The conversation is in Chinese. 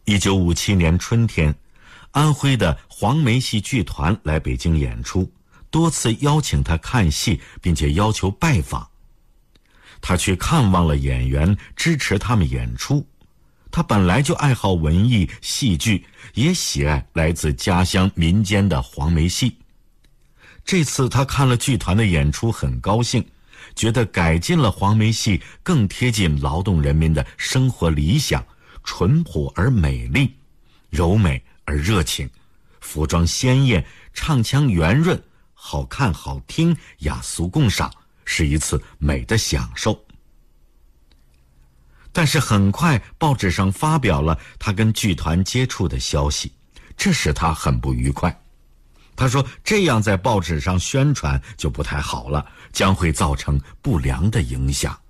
1957年春天，安徽的黄梅戏剧团来北京演出，多次邀请他看戏，并且要求拜访。他去看望了演员，支持他们演出。他本来就爱好文艺戏剧，也喜爱来自家乡民间的黄梅戏。这次他看了剧团的演出，很高兴，觉得改进了黄梅戏，更贴近劳动人民的生活理想，淳朴而美丽，柔美而热情，服装鲜艳，唱腔圆润，好看好听，雅俗共赏，是一次美的享受。但是很快报纸上发表了他跟剧团接触的消息，这使他很不愉快。他说这样在报纸上宣传就不太好了，将会造成不良的影响。